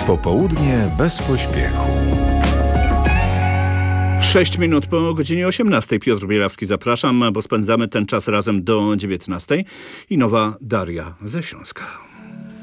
Popołudnie bez pośpiechu. 6 minut po godzinie 18. Piotr Bielawski, zapraszam, bo spędzamy ten czas razem do 19. I nowa Daria ze Śląska.